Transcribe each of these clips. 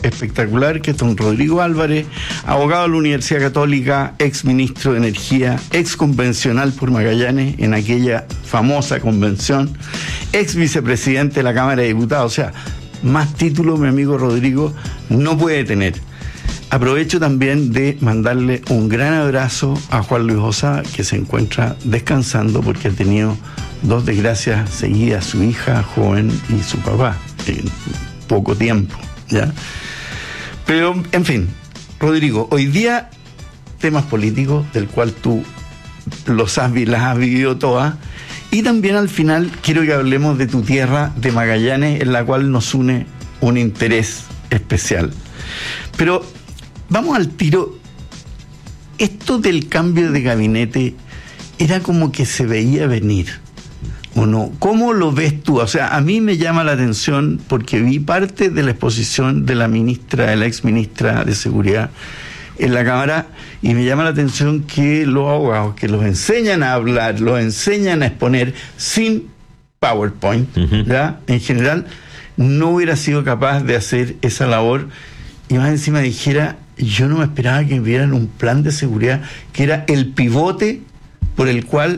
espectacular, que es don Rodrigo Álvarez, abogado de la Universidad Católica, ex ministro de Energía, ex convencional por Magallanes en aquella famosa convención, ex vicepresidente de la Cámara de Diputados. O sea, más títulos mi amigo Rodrigo no puede tener. Aprovecho también de mandarle un gran abrazo a Juan Luis Osada, que se encuentra descansando porque ha tenido 2 desgracias seguidas, su hija joven y su papá, en poco tiempo, ¿ya? Pero, en fin, Rodrigo, hoy día temas políticos del cual tú las has vivido todas, y también al final quiero que hablemos de tu tierra de Magallanes, en la cual nos une un interés especial. Pero vamos al tiro. Esto del cambio de gabinete era como que se veía venir, ¿o no? ¿Cómo lo ves tú? O sea, a mí me llama la atención porque vi parte de la exposición de la ex ministra de Seguridad en la Cámara, y me llama la atención que los abogados que los enseñan a hablar, los enseñan a exponer sin PowerPoint, ¿ya? En general, no hubiera sido capaz de hacer esa labor, y más encima dijera, yo no me esperaba que vieran un plan de seguridad que era el pivote por el cual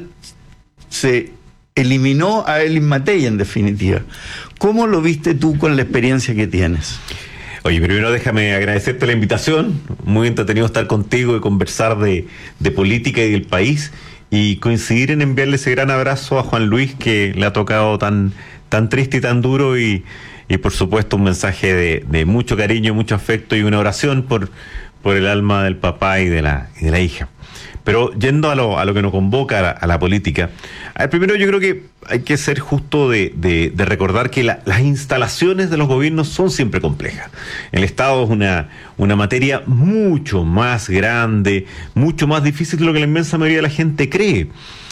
se eliminó a Ellis Matei, en definitiva. ¿Cómo lo viste tú con la experiencia que tienes? Oye, primero déjame agradecerte la invitación. Muy entretenido estar contigo y conversar de política y del país, y coincidir en enviarle ese gran abrazo a Juan Luis, que le ha tocado tan triste y tan duro, y por supuesto un mensaje de mucho cariño, mucho afecto y una oración por el alma del papá y de la hija. Pero yendo a lo que nos convoca, a la política, primero yo creo que hay que ser justo de recordar que las instalaciones de los gobiernos son siempre complejas. El Estado es una materia mucho más grande, mucho más difícil de lo que la inmensa mayoría de la gente cree.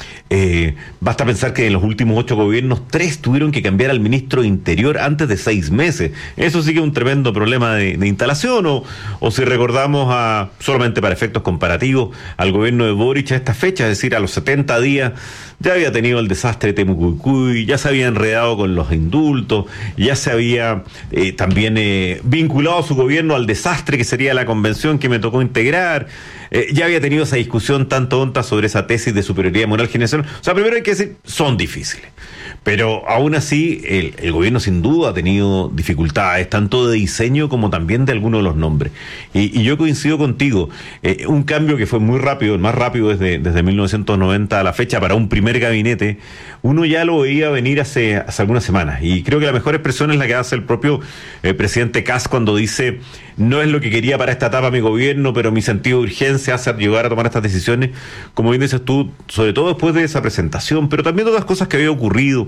Basta pensar que en los últimos 8 gobiernos 3 tuvieron que cambiar al ministro de Interior antes de 6 meses. Eso sí que es un tremendo problema de instalación, o si recordamos solamente para efectos comparativos, al gobierno de Boric a esta fecha, es decir, a los 70 días, ya había tenido el desastre de Temucuicui, ya se había enredado con los indultos, ya se había también vinculado su gobierno al desastre que sería la convención que me tocó integrar. Ya había tenido esa discusión tan tonta sobre esa tesis de superioridad moral generacional. O sea, primero hay que decir, son difíciles. Pero aún así, el gobierno sin duda ha tenido dificultades, tanto de diseño como también de algunos de los nombres. Y yo coincido contigo, un cambio que fue muy rápido, el más rápido desde 1990 a la fecha para un primer gabinete, uno ya lo veía venir hace algunas semanas. Y creo que la mejor expresión es la que hace el propio presidente Kast cuando dice, no es lo que quería para esta etapa mi gobierno, pero mi sentido de urgencia hace llegar a tomar estas decisiones, como bien dices tú, sobre todo después de esa presentación, pero también de otras cosas que había ocurrido.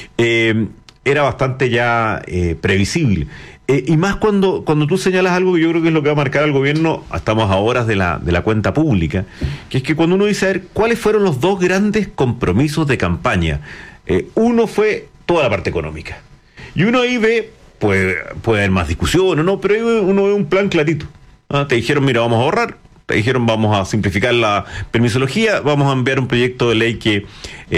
Era bastante ya previsible. Y más cuando tú señalas algo que yo creo que es lo que va a marcar al gobierno, estamos a horas de la cuenta pública, que es que cuando uno dice, a ver, ¿cuáles fueron los 2 grandes compromisos de campaña? Uno fue toda la parte económica. Y uno ahí ve, puede haber más discusión o no, pero ahí uno ve un plan clarito. Te dijeron, mira, vamos a ahorrar. Te dijeron, vamos a simplificar la permisología, vamos a enviar un proyecto de ley que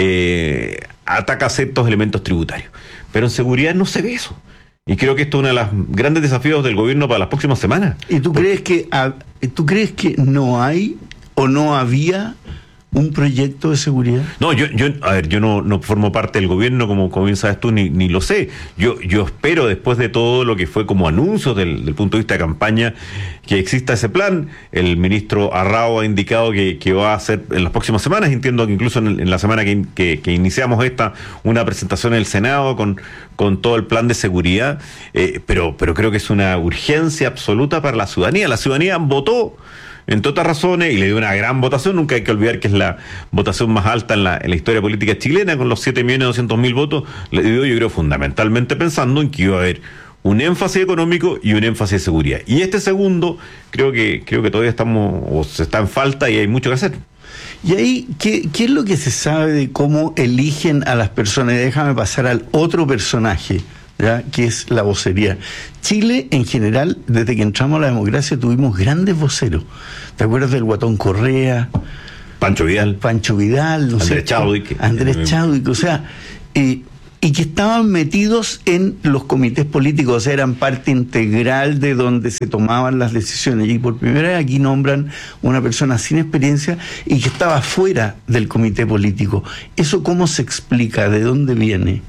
ataca ciertos elementos tributarios. Pero en seguridad no se ve eso. Y creo que esto es uno de los grandes desafíos del gobierno para las próximas semanas. ¿Y tú crees que no hay o no había un proyecto de seguridad? No, yo no formo parte del gobierno, como bien sabes tú, ni lo sé. Yo espero, después de todo lo que fue como anuncio del punto de vista de campaña, que exista ese plan. El ministro Arrao ha indicado que va a hacer en las próximas semanas, entiendo que incluso en la semana que iniciamos una presentación en el Senado con todo el plan de seguridad, pero creo que es una urgencia absoluta para la ciudadanía. La ciudadanía votó, entre otras razones, y le dio una gran votación. Nunca hay que olvidar que es la votación más alta en la historia política chilena, con los 7.200.000 votos. Le dio, yo creo, fundamentalmente pensando en que iba a haber un énfasis económico y un énfasis de seguridad. Y este segundo, creo que todavía se está en falta y hay mucho que hacer. Y ahí, ¿qué es lo que se sabe de cómo eligen a las personas? Déjame pasar al otro personaje, ¿ya?, que es la vocería. Chile, en general, desde que entramos a la democracia, tuvimos grandes voceros. ¿Te acuerdas del Guatón Correa? Pancho Vidal, no Andrés Chadwick. Andrés Chadwick, o sea, y que estaban metidos en los comités políticos, o sea, eran parte integral de donde se tomaban las decisiones. Y por primera vez aquí nombran una persona sin experiencia y que estaba fuera del comité político. ¿Eso cómo se explica? ¿De dónde viene?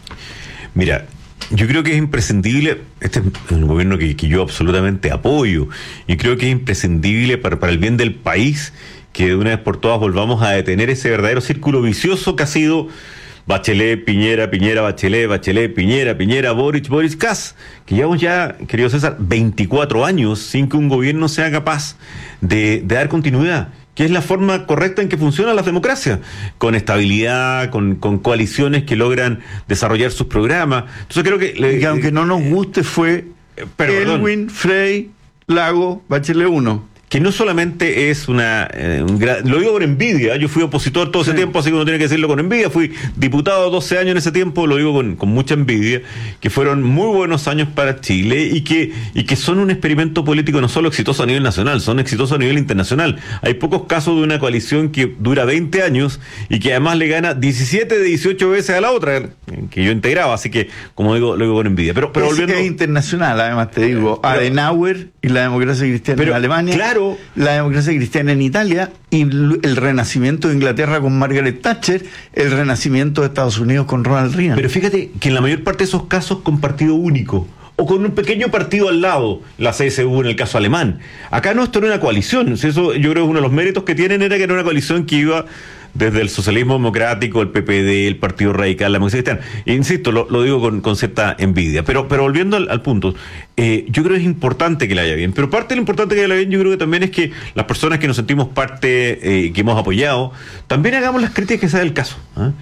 Mira, yo creo que es imprescindible, este es un gobierno que yo absolutamente apoyo, y creo que es imprescindible para el bien del país que de una vez por todas volvamos a detener ese verdadero círculo vicioso que ha sido Bachelet, Piñera, Piñera, Bachelet, Bachelet, Piñera, Piñera, Boric, Boric, Kast, que llevamos ya, querido César, 24 años sin que un gobierno sea capaz de dar continuidad, que es la forma correcta en que funcionan las democracias, con estabilidad, con coaliciones que logran desarrollar sus programas. Entonces creo que aunque no nos guste fue Elwin, Frey, Lago, Bachelet 1. Que no solamente es lo digo por envidia, yo fui opositor todo ese tiempo, así que uno tiene que decirlo con envidia, fui diputado 12 años en ese tiempo, lo digo con mucha envidia, que fueron muy buenos años para Chile y que son un experimento político no solo exitoso a nivel nacional, son exitosos a nivel internacional. Hay pocos casos de una coalición que dura 20 años y que además le gana 17 de 18 veces a la otra, que yo integraba, así que, como digo, lo digo con envidia. Pero volviendo... Es internacional, además te digo, Adenauer y la democracia cristiana en Alemania. Claro, la democracia cristiana en Italia y el renacimiento de Inglaterra con Margaret Thatcher, el renacimiento de Estados Unidos con Ronald Reagan. Pero fíjate que en la mayor parte de esos casos con partido único o con un pequeño partido al lado, la CSU en el caso alemán. Acá no, esto era una coalición. Eso yo creo que uno de los méritos que tienen era que era una coalición que iba desde el socialismo democrático, el PPD, el Partido Radical, la democracia cristiana. Insisto, lo digo con cierta envidia. Pero volviendo al punto, yo creo que es importante que le haya bien. Pero parte de lo importante que le haya bien, yo creo que también es que las personas que nos sentimos parte, que hemos apoyado, también hagamos las críticas que sea del caso.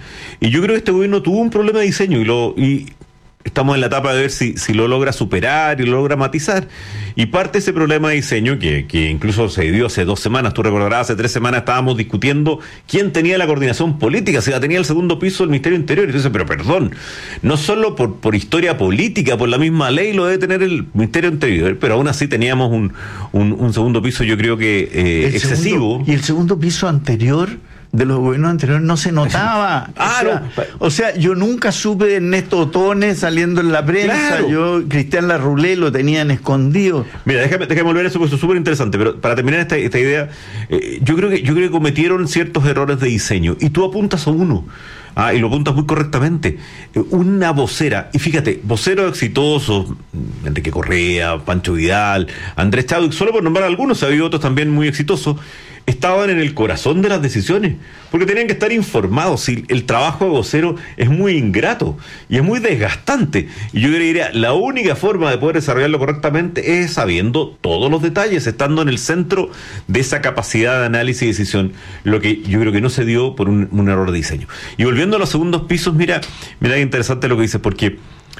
Y yo creo que este gobierno tuvo un problema de diseño y estamos en la etapa de ver si lo logra superar y lo logra matizar. Y parte de ese problema de diseño, que incluso se dio hace 2 semanas, tú recordarás, hace 3 semanas estábamos discutiendo quién tenía la coordinación política, si la tenía el segundo piso del Ministerio del Interior. Y entonces, pero perdón, no solo por historia política, por la misma ley lo debe tener el Ministerio del Interior, pero aún así teníamos un segundo piso, yo creo que excesivo. Y el segundo piso anterior de los gobiernos anteriores no se notaba. O sea, yo nunca supe de Ernesto Otone saliendo en la prensa. Claro. Yo, Cristian Larroulé, lo tenían escondido. Mira, déjame volver a eso, porque es súper interesante, pero para terminar esta idea, yo creo que cometieron ciertos errores de diseño, y tú apuntas a uno. Y lo apuntas muy correctamente. Una vocera, y fíjate, voceros exitosos, Enrique Correa, Pancho Vidal, Andrés Chadwick, solo por nombrar algunos, había otros también muy exitosos, estaban en el corazón de las decisiones, porque tenían que estar informados. Y el trabajo de vocero es muy ingrato y es muy desgastante, y yo diría, la única forma de poder desarrollarlo correctamente es sabiendo todos los detalles, estando en el centro de esa capacidad de análisis y decisión, lo que yo creo que no se dio por un error de diseño. Y volviendo a los segundos pisos, mira qué interesante lo que dices, porque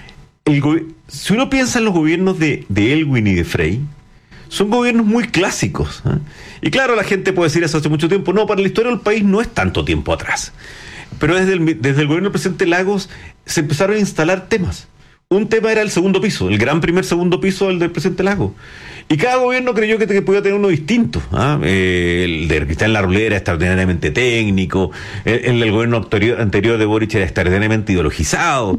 si uno piensa en los gobiernos de Elwin y de Frey, son gobiernos muy clásicos. Y claro, la gente puede decir eso hace mucho tiempo. No, para la historia del país no es tanto tiempo atrás. Pero desde el gobierno del presidente Lagos se empezaron a instalar temas. Un tema era el segundo piso, el gran primer segundo piso, el del presidente Lagos. Y cada gobierno creyó que podía tener uno distinto. El de Cristian Larroulé era extraordinariamente técnico, el gobierno anterior de Boric era extraordinariamente ideologizado.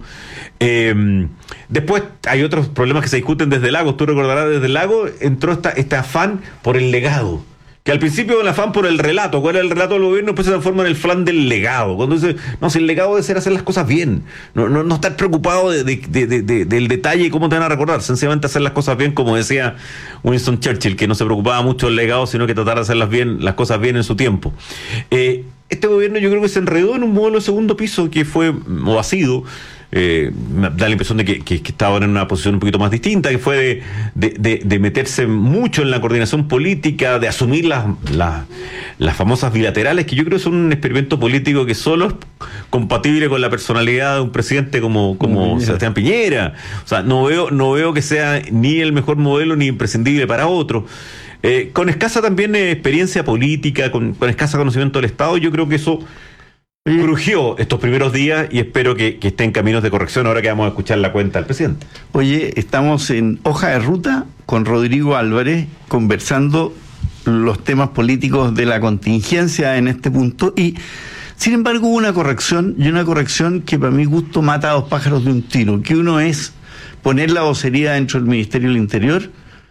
Después hay otros problemas que se discuten desde Lagos. Tú recordarás, desde Lagos entró este afán por el legado, que al principio el afán por el relato, cuál era el relato del gobierno, después se transforma en el flan del legado. Cuando dice, no, si el legado debe ser hacer las cosas bien, no estar preocupado del detalle y cómo te van a recordar, sencillamente hacer las cosas bien, como decía Winston Churchill, que no se preocupaba mucho del legado, sino que tratar de hacer las cosas bien en su tiempo. Este gobierno yo creo que se enredó en un modelo de segundo piso que fue, o ha sido, me da la impresión de que estaban en una posición un poquito más distinta, que fue de meterse mucho en la coordinación política, de asumir las famosas bilaterales, que yo creo que son un experimento político que solo es compatible con la personalidad de un presidente como Sebastián Piñera. O sea, no veo que sea ni el mejor modelo ni imprescindible para otro. Con escasa también experiencia política, con escasa conocimiento del Estado, yo creo que eso crujió estos primeros días, y espero que esté en caminos de corrección ahora que vamos a escuchar la cuenta del presidente. Oye, estamos en Hoja de Ruta con Rodrigo Álvarez, conversando los temas políticos de la contingencia en este punto, y Sin embargo, hubo una corrección, y una corrección que para mi gusto mata a dos pájaros de un tiro, que uno es poner la vocería dentro del Ministerio del Interior,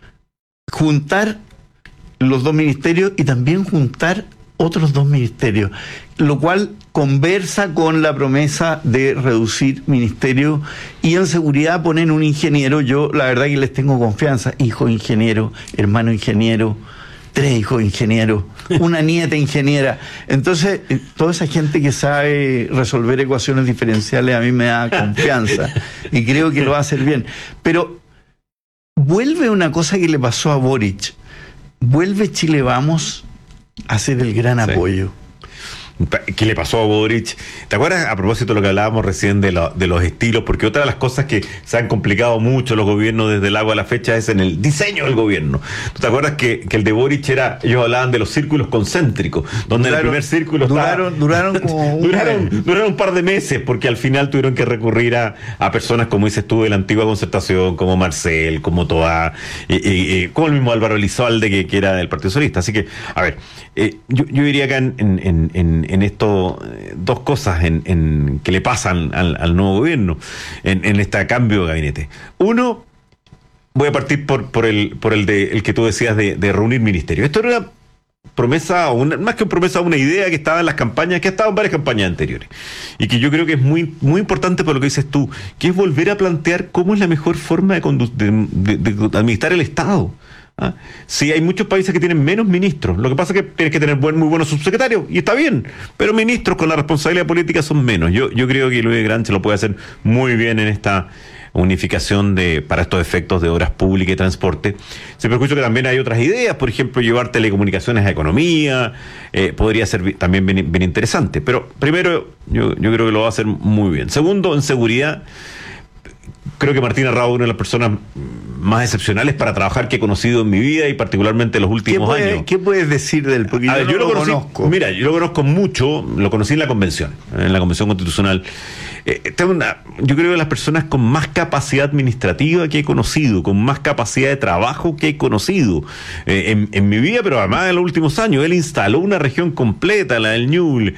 juntar los dos ministerios y también juntar otros dos ministerios, lo cual conversa con la promesa de reducir ministerios, y en seguridad poner un ingeniero. Yo la verdad que les tengo confianza, hijo ingeniero, hermano ingeniero, 3 hijos ingenieros, una nieta ingeniera. Entonces, toda esa gente que sabe resolver ecuaciones diferenciales a mí me da confianza y creo que lo va a hacer bien. Pero vuelve una cosa que le pasó a Boric. Vuelve Chile Vamos a ser el gran apoyo. ¿Qué le pasó a Boric? ¿Te acuerdas, a propósito de lo que hablábamos recién de los estilos? Porque otra de las cosas que se han complicado mucho los gobiernos desde el agua a la fecha es en el diseño del gobierno. ¿Tú te acuerdas que el de Boric era, ellos hablaban de los círculos concéntricos, donde el primer círculo duraron como duraron un par de meses, porque al final tuvieron que recurrir a personas, como dices tú, de la antigua Concertación, como Marcel, como Toá, como el mismo Álvaro Elizalde, que era del Partido Socialista. Así que, a ver, yo diría que en esto, dos cosas que le pasan al nuevo gobierno en este cambio de gabinete. Uno, voy a partir por el que tú decías de reunir ministerios. Esto era una promesa, más que una promesa, una idea que estaba en las campañas, que ha estado en varias campañas anteriores, y que yo creo que es muy, muy importante por lo que dices tú, que es volver a plantear cómo es la mejor forma de administrar el Estado. Sí, hay muchos países que tienen menos ministros. Lo que pasa es que tienes que tener muy buenos subsecretarios, y está bien, pero ministros con la responsabilidad política son menos. Yo creo que Luis Granche lo puede hacer muy bien en esta unificación para estos efectos de obras públicas y transporte. Se perjuicio que también hay otras ideas, por ejemplo, llevar telecomunicaciones a economía, podría ser también bien interesante. Pero primero, yo creo que lo va a hacer muy bien. Segundo, en seguridad, creo que Martín Arrao es una de las personas más excepcionales para trabajar que he conocido en mi vida, y particularmente en los últimos años. ¿Qué puedes decir de él? Porque yo lo conozco. Mira, yo lo conozco mucho, lo conocí en la Convención Constitucional. Yo creo que las personas con más capacidad administrativa que he conocido, con más capacidad de trabajo que he conocido en mi vida, pero además en los últimos años. Él instaló una región completa, la del Ñuble,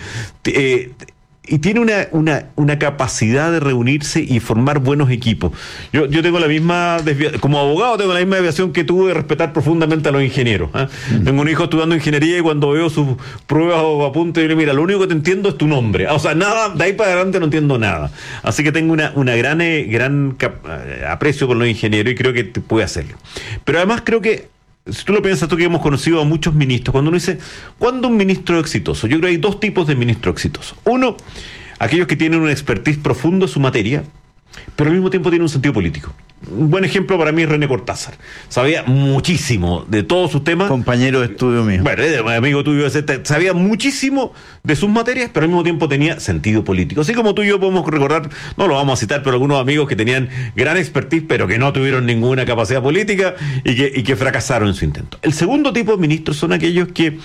y tiene una capacidad de reunirse y formar buenos equipos. Yo tengo la misma como abogado tengo la misma desviación que tuve de respetar profundamente a los ingenieros. Tengo un hijo estudiando ingeniería, y cuando veo sus pruebas o apuntes, yo le digo, mira, lo único que te entiendo es tu nombre. O sea, nada, de ahí para adelante no entiendo nada. Así que tengo una gran aprecio por los ingenieros, y creo que puede hacerlo. Pero además creo que, si tú lo piensas, tú que hemos conocido a muchos ministros, cuando uno dice, ¿cuándo un ministro es exitoso? Yo creo que hay dos tipos de ministros exitosos. Uno, aquellos que tienen una expertise profunda en su materia, pero al mismo tiempo tienen un sentido político. Un buen ejemplo para mí es René Cortázar. Sabía muchísimo de todos sus temas. Compañero de estudio mío. Bueno, amigo tuyo, sabía muchísimo de sus materias, pero al mismo tiempo tenía sentido político. Así como tú y yo podemos recordar, no lo vamos a citar, pero algunos amigos que tenían gran expertise, pero que no tuvieron ninguna capacidad política y que fracasaron en su intento. El segundo tipo de ministros son aquellos que,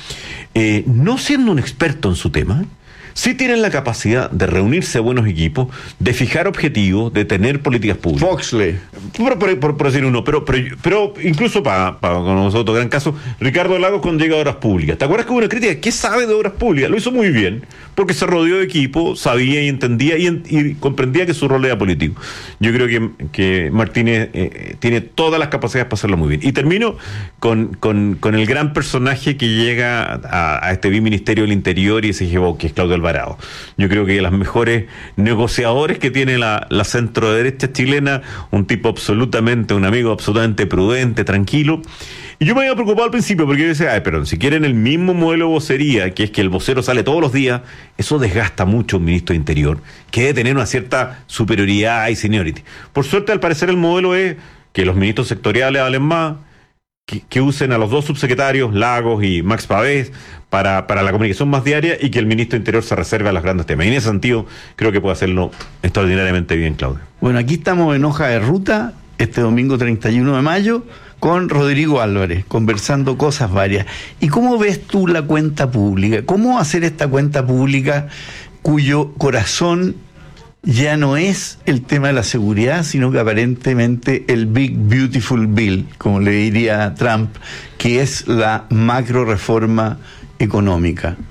no siendo un experto en su tema, sí tienen la capacidad de reunirse a buenos equipos, de fijar objetivos, de tener políticas públicas. Foxley. Por decir uno, pero incluso para nosotros, gran caso, Ricardo Lagos cuando llega a Obras Públicas. ¿Te acuerdas que hubo una crítica? ¿Qué sabe de Obras Públicas? Lo hizo muy bien, porque se rodeó de equipo, sabía y entendía y comprendía que su rol era político. Yo creo que Martínez tiene todas las capacidades para hacerlo muy bien. Y termino con el gran personaje que llega a este Biministerio del Interior y se llevó, que es Claudio Alvarado. Yo creo que los mejores negociadores que tiene la centro derecha chilena, un amigo absolutamente prudente, tranquilo. Y yo me había preocupado al principio, porque yo decía, pero si quieren el mismo modelo de vocería, que es que el vocero sale todos los días, eso desgasta mucho a un ministro de Interior, que debe tener una cierta superioridad y seniority. Por suerte, al parecer, el modelo es que los ministros sectoriales hablen más, que usen a los dos subsecretarios, Lagos y Max Pavés, para la comunicación más diaria, y que el ministro de Interior se reserve a los grandes temas. Y en ese sentido, creo que puede hacerlo extraordinariamente bien, Claudio. Bueno, aquí estamos en hoja de ruta, este domingo 31 de mayo, con Rodrigo Álvarez, conversando cosas varias. ¿Y cómo ves tú la cuenta pública? ¿Cómo hacer esta cuenta pública cuyo corazón ya no es el tema de la seguridad, sino que aparentemente el Big Beautiful Bill, como le diría Trump, que es la macro reforma económica?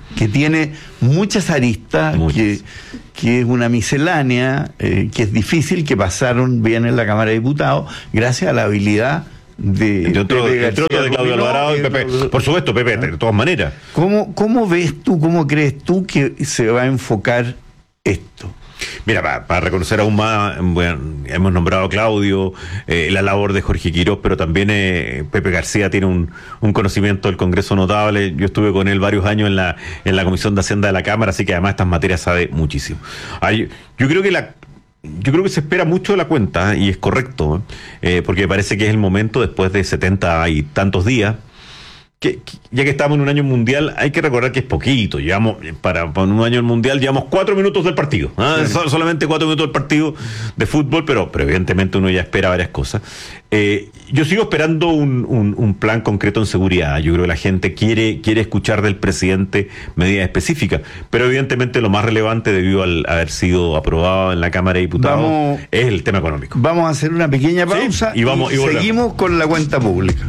que tiene muchas aristas, que es una miscelánea, que es difícil, que pasaron bien en la Cámara de Diputados, gracias a la habilidad de Claudio Alvarado y Pepe. Por supuesto, Pepe, de todas maneras. ¿Cómo ves tú, cómo crees tú que se va a enfocar esto? Mira, para reconocer aún más, bueno, hemos nombrado a Claudio, la labor de Jorge Quirós, pero también Pepe García tiene un conocimiento del Congreso notable. Yo estuve con él varios años en la Comisión de Hacienda de la Cámara, así que además estas materias sabe muchísimo. Yo creo que se espera mucho de la cuenta, y es correcto, porque parece que es el momento, después de 70 y tantos días, que ya que estamos en un año mundial, hay que recordar que es poquito. Llevamos, para un año mundial, llevamos 4 minutos del partido. Sí. Solamente 4 minutos del partido de fútbol, pero evidentemente uno ya espera varias cosas. Yo sigo esperando un plan concreto en seguridad. Yo creo que la gente quiere escuchar del presidente medidas específicas, pero evidentemente lo más relevante, debido al haber sido aprobado en la Cámara de Diputados, es el tema económico. Vamos a hacer una pequeña pausa, y seguimos con la cuenta pública.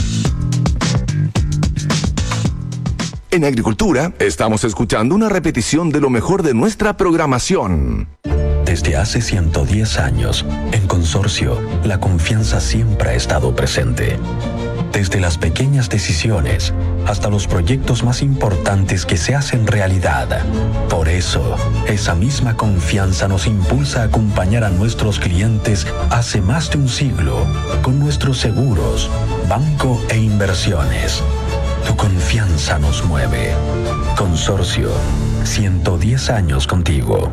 En Agricultura estamos escuchando una repetición de lo mejor de nuestra programación. Desde hace 110 años, en Consorcio, la confianza siempre ha estado presente. Desde las pequeñas decisiones hasta los proyectos más importantes que se hacen realidad. Por eso, esa misma confianza nos impulsa a acompañar a nuestros clientes hace más de un siglo con nuestros seguros, banco e inversiones. Tu confianza nos mueve. Consorcio, 110 años contigo.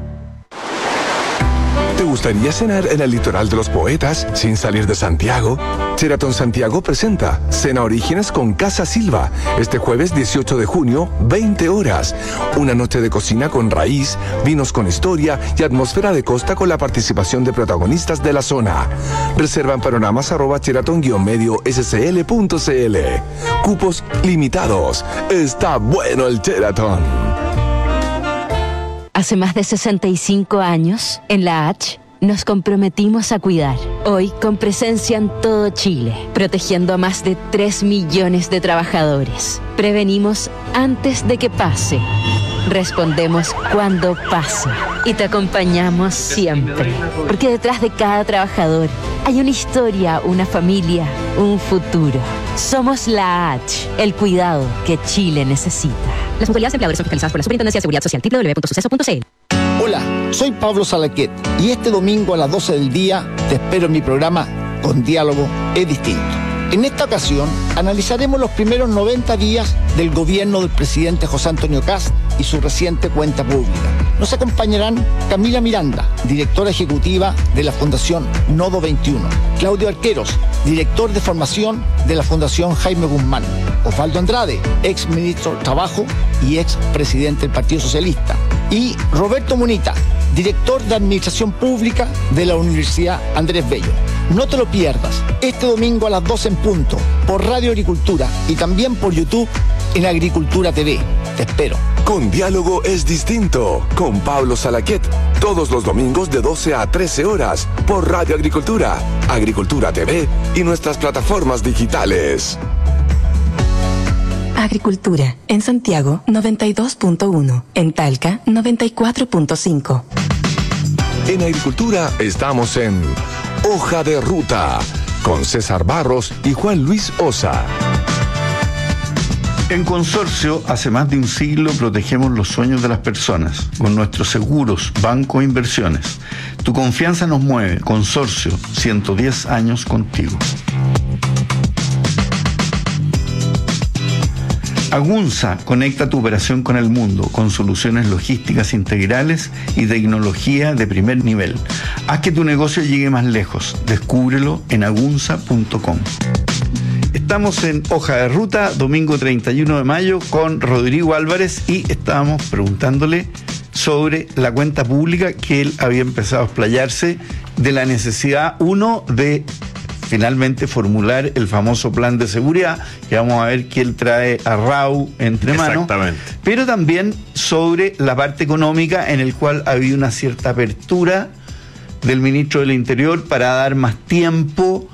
¿Te gustaría cenar en el litoral de los poetas sin salir de Santiago? Sheraton Santiago presenta Cena Orígenes con Casa Silva, este jueves 18 de junio, 20 horas. Una noche de cocina con raíz, vinos con historia y atmósfera de costa, con la participación de protagonistas de la zona. Reserva en panoramas @sheraton-scl.cl. Cupos limitados. Está bueno el Sheraton. Hace más de 65 años, en la H, nos comprometimos a cuidar. Hoy, con presencia en todo Chile, protegiendo a más de 3 millones de trabajadores. Prevenimos antes de que pase. Respondemos cuando pase. Y te acompañamos siempre. Porque detrás de cada trabajador hay una historia, una familia, un futuro. Somos la H, el cuidado que Chile necesita. Las mutualidades empleadores son fiscalizadas por la Superintendencia de Seguridad Social. www.suceso.cl. Hola, soy Pablo Salaquet y este domingo a las 12 del día te espero en mi programa Con Diálogo es Distinto. En esta ocasión analizaremos los primeros 90 días del gobierno del presidente José Antonio Kast y su reciente cuenta pública. Nos acompañarán Camila Miranda, directora ejecutiva de la Fundación Nodo 21, Claudio Arqueros, director de formación de la Fundación Jaime Guzmán, Osvaldo Andrade, ex ministro de Trabajo y ex presidente del Partido Socialista, y Roberto Munita, director de Administración Pública de la Universidad Andrés Bello. No te lo pierdas, este domingo a las 12 en punto, por Radio Agricultura y también por YouTube en Agricultura TV. Te espero. Con Diálogo es Distinto, con Pablo Salaquet, todos los domingos de 12 a 13 horas, por Radio Agricultura, Agricultura TV y nuestras plataformas digitales. Agricultura, en Santiago 92.1, en Talca 94.5. En Agricultura estamos en Hoja de Ruta, con César Barros y Juan Luis Osa. En Consorcio, hace más de un siglo protegemos los sueños de las personas con nuestros seguros, banco e inversiones. Tu confianza nos mueve. Consorcio, 110 años contigo. Agunza conecta tu operación con el mundo con soluciones logísticas integrales y tecnología de primer nivel. Haz que tu negocio llegue más lejos. Descúbrelo en agunza.com. Estamos en Hoja de Ruta, domingo 31 de mayo, con Rodrigo Álvarez, y estábamos preguntándole sobre la cuenta pública, que él había empezado a explayarse de la necesidad, uno, de finalmente formular el famoso plan de seguridad, que vamos a ver que él trae a RAU entre manos. Exactamente. Pero también sobre la parte económica, en el cual ha habido una cierta apertura del ministro del Interior para dar más tiempo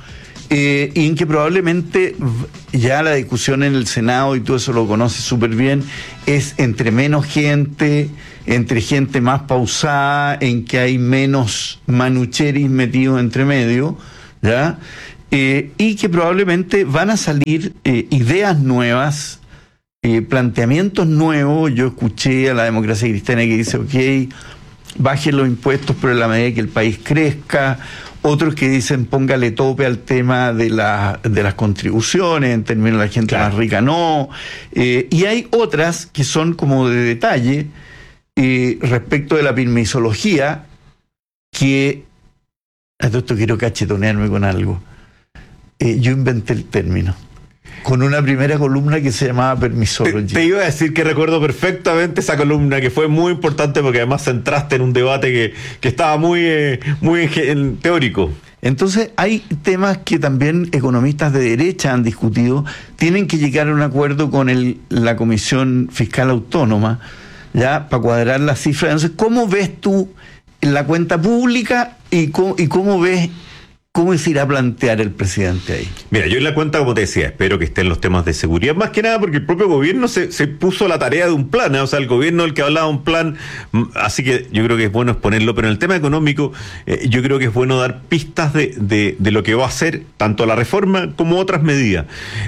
y en que probablemente ya la discusión en el Senado, y tú eso lo conoces súper bien, es entre menos gente, entre gente más pausada, en que hay menos manucheris metidos entre medio, ¿ya? Y que probablemente van a salir ideas nuevas, planteamientos nuevos. Yo escuché a la Democracia Cristiana que dice, ok, bajen los impuestos, pero en la medida que el país crezca. Otros que dicen, póngale tope al tema de las contribuciones, en términos de la gente más rica no. Y hay otras que son como de detalle respecto de la permisología, que... A todo esto quiero cachetonearme con algo. Yo inventé el término con una primera columna que se llamaba Permisology. Te iba a decir que recuerdo perfectamente esa columna, que fue muy importante porque además centraste en un debate que estaba muy teórico. Entonces hay temas que también economistas de derecha han discutido, tienen que llegar a un acuerdo con la Comisión Fiscal Autónoma, ya, para cuadrar las cifras. Entonces, ¿cómo ves tú la cuenta pública y cómo ves cómo se irá a plantear el presidente ahí? Mira, yo en la cuenta, como te decía, espero que estén los temas de seguridad, más que nada porque el propio gobierno se puso la tarea de un plan, ¿eh? O sea, el gobierno el que hablaba de un plan, así que yo creo que es bueno exponerlo, pero en el tema económico yo creo que es bueno dar pistas de lo que va a hacer tanto la reforma como otras medidas.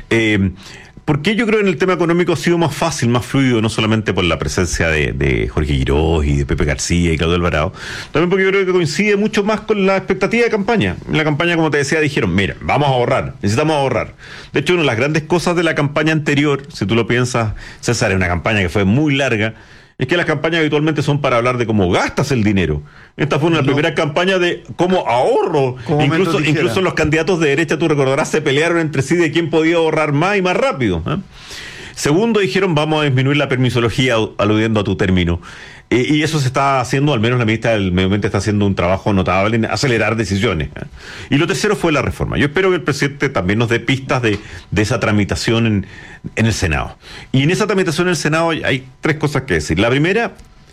Porque yo creo que en el tema económico ha sido más fácil, más fluido, no solamente por la presencia de Jorge Quiroz y de Pepe García y Claudio Alvarado, también porque yo creo que coincide mucho más con la expectativa de campaña. En la campaña, como te decía, dijeron, mira, vamos a ahorrar, necesitamos ahorrar. De hecho, una de las grandes cosas de la campaña anterior, si tú lo piensas, César, es una campaña que fue muy larga, es que las campañas habitualmente son para hablar de cómo gastas el dinero. Esta fue una primera campaña de cómo ahorro. Incluso los candidatos de derecha, tú recordarás, se pelearon entre sí de quién podía ahorrar más y más rápido, ¿eh? Segundo, dijeron, vamos a disminuir la permisología, aludiendo a tu término. Y eso se está haciendo, al menos la ministra del Medio Ambiente está haciendo un trabajo notable en acelerar decisiones, ¿eh? Y lo tercero fue la reforma. Yo espero que el presidente también nos dé pistas de esa tramitación en el Senado. Y en esa tramitación en el Senado hay tres cosas que decir. La primera,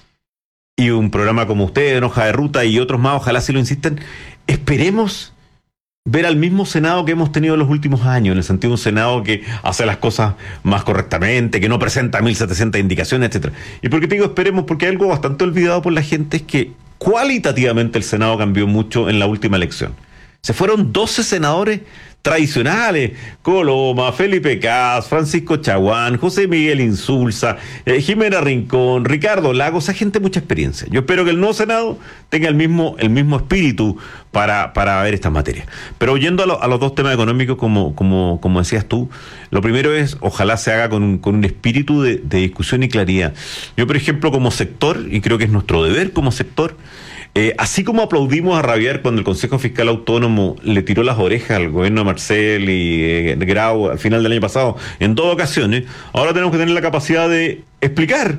y un programa como ustedes, en Hoja de Ruta y otros más, ojalá si lo insisten, esperemos ver al mismo Senado que hemos tenido en los últimos años, en el sentido de un Senado que hace las cosas más correctamente, que no presenta 1.700 indicaciones, etcétera. ¿Y por qué te digo esperemos? Porque hay algo bastante olvidado por la gente, es que cualitativamente el Senado cambió mucho en la última elección. Se fueron 12 senadores tradicionales: Coloma, Felipe Cas, Francisco Chaguán, José Miguel Insulza, Jimena Rincón, Ricardo Lagos, esa gente mucha experiencia. Yo espero que el nuevo Senado tenga el mismo espíritu para ver estas materias. Pero yendo a los dos temas económicos, como decías tú, lo primero es, ojalá se haga con un espíritu de discusión y claridad. Yo, por ejemplo, como sector, y creo que es nuestro deber como sector, así como aplaudimos a rabiar cuando el Consejo Fiscal Autónomo le tiró las orejas al gobierno de Marcel y Grau al final del año pasado, en dos ocasiones, ahora tenemos que tener la capacidad de explicar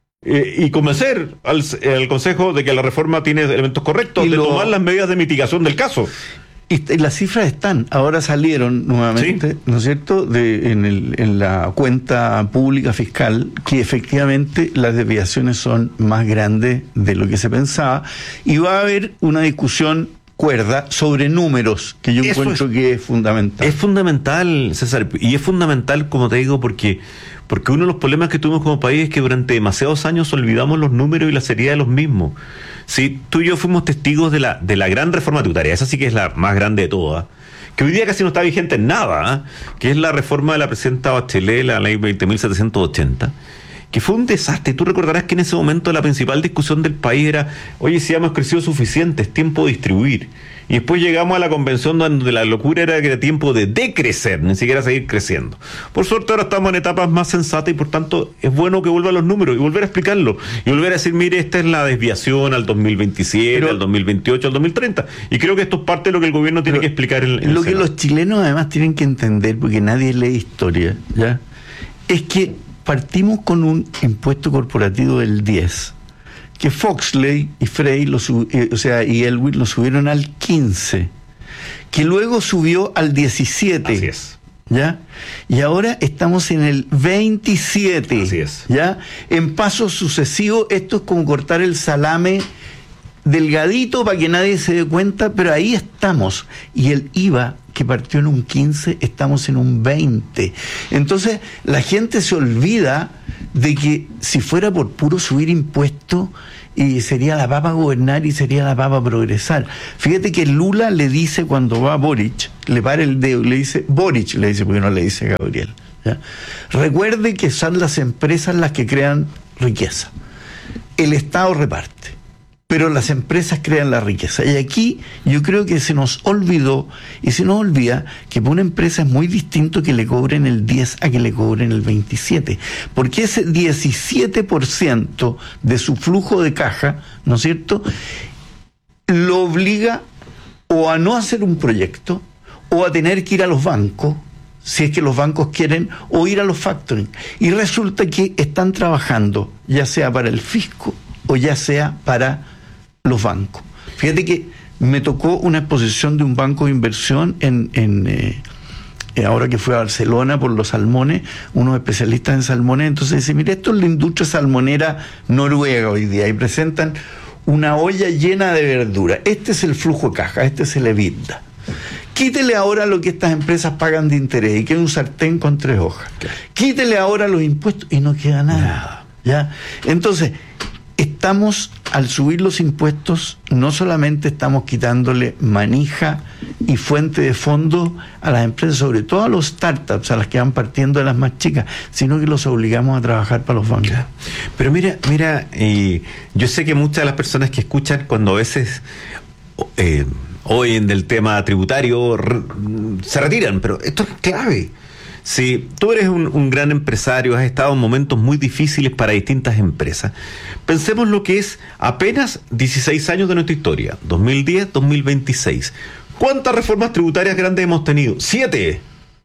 y convencer al Consejo de que la reforma tiene elementos correctos, de tomar las medidas de mitigación del caso. Y las cifras están, ahora salieron nuevamente, ¿sí?, ¿no es cierto?, en la cuenta pública fiscal, que efectivamente las desviaciones son más grandes de lo que se pensaba, y va a haber una discusión cuerda sobre números, que yo encuentro que es fundamental. Es fundamental, César, y es fundamental, como te digo, porque uno de los problemas que tuvimos como país es que durante demasiados años olvidamos los números y la seriedad de los mismos. Sí, tú y yo fuimos testigos de la gran reforma tributaria, esa sí que es la más grande de todas, que hoy día casi no está vigente en nada, ¿eh?, que es la reforma de la presidenta Bachelet, la ley 20.780, que fue un desastre. Tú recordarás que en ese momento la principal discusión del país era, oye, si hemos crecido suficiente, es tiempo de distribuir. Y después llegamos a la convención donde la locura era que era tiempo de decrecer, ni siquiera seguir creciendo. Por suerte ahora estamos en etapas más sensatas y por tanto es bueno que vuelvan los números y volver a explicarlo. Y volver a decir, mire, esta es la desviación al 2027, al 2028, al 2030. Y creo que esto es parte de lo que el gobierno tiene que explicar en lo que los chilenos además tienen que entender, porque nadie lee historia, ¿ya? Es que partimos con un impuesto corporativo del 10%. Que Foxley y Frey y Elwin lo subieron al 15%, que luego subió al 17%. Así es. ¿Ya? Y ahora estamos en el 27%. Así es. ¿Ya? En pasos sucesivos, esto es como cortar el salame delgadito para que nadie se dé cuenta, pero ahí estamos. Y el IVA, que partió en un 15, estamos en un 20. Entonces, la gente se olvida de que si fuera por puro subir impuestos, y sería la papa gobernar y sería la papa progresar. Fíjate que Lula le dice cuando va a Boric, le para el dedo y le dice, Boric le dice, porque no le dice Gabriel, ¿ya? Recuerde que son las empresas las que crean riqueza. El Estado reparte, pero las empresas crean la riqueza. Y aquí yo creo que se nos olvidó, y se nos olvida que para una empresa es muy distinto que le cobren el 10 a que le cobren el 27, porque ese 17% de su flujo de caja, ¿no es cierto?, lo obliga o a no hacer un proyecto, o a tener que ir a los bancos, si es que los bancos quieren, o ir a los factoring. Y resulta que están trabajando, ya sea para el fisco, o ya sea para los bancos. Fíjate que me tocó una exposición de un banco de inversión ahora que fui a Barcelona por los salmones, unos especialistas en salmones, entonces dice, mire, esto es la industria salmonera noruega hoy día, y presentan una olla llena de verdura. Este es el flujo de caja, este es el EBITDA. Quítele ahora lo que estas empresas pagan de interés y queda un sartén con 3 hojas. Quítele ahora los impuestos y no queda nada. ¿Ya? Entonces, estamos, al subir los impuestos, no solamente estamos quitándole manija y fuente de fondos a las empresas, sobre todo a los startups, a las que van partiendo de las más chicas, sino que los obligamos a trabajar para los bancos. Pero mira, yo sé que muchas de las personas que escuchan, cuando a veces oyen del tema tributario, se retiran, pero esto es clave. Si tú eres un gran empresario, has estado en momentos muy difíciles para distintas empresas, pensemos lo que es apenas 16 años de nuestra historia, 2010-2026. ¿Cuántas reformas tributarias grandes hemos tenido? 7.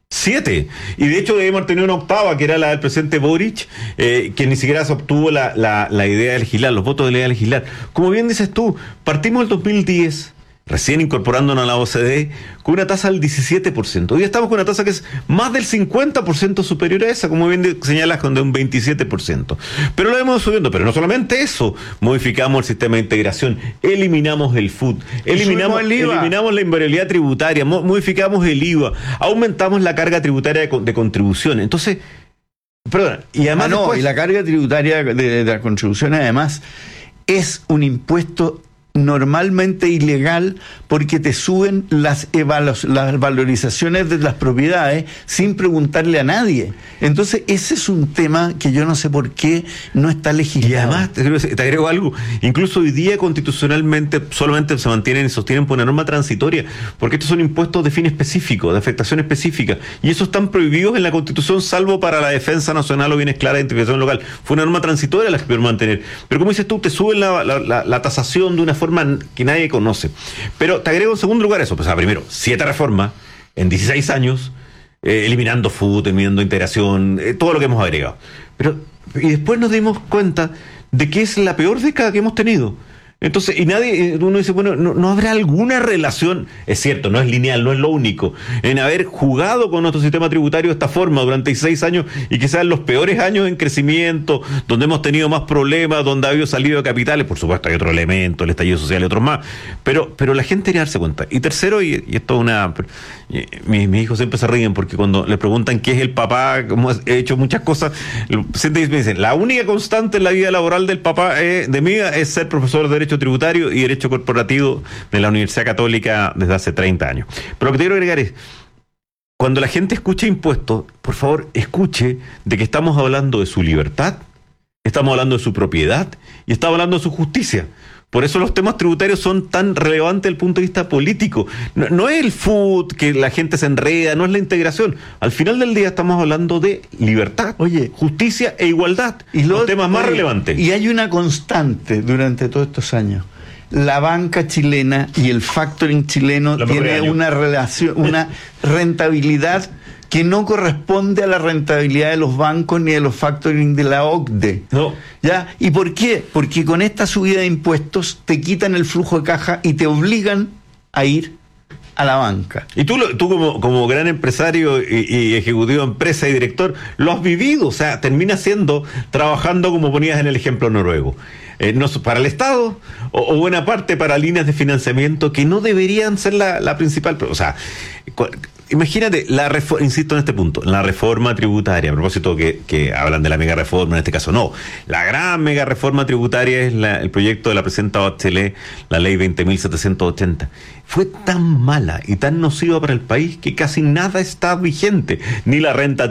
Y de hecho hemos tenido una octava, que era la del presidente Boric, que ni siquiera se obtuvo la idea de legislar, los votos de la idea de legislar. Como bien dices tú, partimos del 2010, recién incorporándonos a la OCDE, con una tasa del 17%. Hoy estamos con una tasa que es más del 50% superior a esa, como bien señalas, con un 27%. Pero lo hemos subiendo, pero no solamente eso, modificamos el sistema de integración, eliminamos el FUT, eliminamos la invariabilidad tributaria, modificamos el IVA, aumentamos la carga tributaria de contribución. Entonces, perdón, y además y la carga tributaria de las contribuciones además es un impuesto normalmente ilegal, porque te suben las valorizaciones de las propiedades sin preguntarle a nadie. Entonces ese es un tema que yo no sé por qué no está legislado. Y además te agrego algo, incluso hoy día constitucionalmente solamente se mantienen y sostienen por una norma transitoria, porque estos son impuestos de fin específico, de afectación específica, y esos están prohibidos en la Constitución, salvo para la defensa nacional o bienes claras de identificación local. Fue una norma transitoria la que pudieron mantener, pero como dices tú, te suben la tasación de una forma que nadie conoce. Pero te agrego en segundo lugar eso, pues primero, 7 reformas en 16 años, eliminando FUT, eliminando integración, todo lo que hemos agregado. Y después nos dimos cuenta de que es la peor década que hemos tenido. Entonces, uno dice, bueno, ¿no habrá alguna relación? Es cierto, no es lineal, no es lo único, en haber jugado con nuestro sistema tributario de esta forma durante 16 años y que sean los peores años en crecimiento, donde hemos tenido más problemas, donde ha habido salido de capitales. Por supuesto, hay otro elemento, el estallido social y otros más, pero la gente debería darse cuenta. Y tercero, y esto mis hijos siempre se ríen porque cuando les preguntan qué es el papá, cómo he hecho muchas cosas, siempre me dicen, la única constante en la vida laboral del papá de mi vida es ser profesor de Derecho Tributario y Derecho Corporativo de la Universidad Católica desde hace 30 años. Pero lo que te quiero agregar es, cuando la gente escucha impuestos, por favor, escuche de que estamos hablando de su libertad, estamos hablando de su propiedad y estamos hablando de su justicia. Por eso los temas tributarios son tan relevantes desde el punto de vista político. No es el FUT que la gente se enreda, no es la integración. Al final del día estamos hablando de libertad, justicia e igualdad. Y los temas más relevantes. Y hay una constante durante todos estos años. La banca chilena y el factoring chileno tiene una relación, una rentabilidad que no corresponde a la rentabilidad de los bancos ni de los factoring de la OCDE. No. ¿Ya? ¿Y por qué? Porque con esta subida de impuestos te quitan el flujo de caja y te obligan a ir a la banca. Y tú como gran empresario y ejecutivo de empresa y director, lo has vivido, o sea, termina trabajando como ponías en el ejemplo noruego. No, para el Estado o buena parte para líneas de financiamiento que no deberían ser la principal. O sea, imagínate, insisto en este punto, la reforma tributaria, a propósito que hablan de la mega reforma, en este caso no. La gran mega reforma tributaria es el proyecto de la presidenta Bachelet, la ley 20.780. Fue tan mala y tan nociva para el país que casi nada está vigente, ni la renta